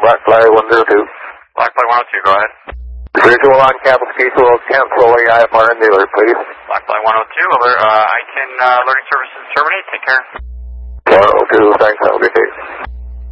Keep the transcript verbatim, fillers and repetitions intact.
Blackfly one zero two. Blackfly one oh two, go ahead. Visual on Capital Ski School, canceling I M R and dealer, please. Blackfly one oh two, over. Uh, I can, uh, learning services terminate. Take care. one oh two, thanks, have a good day.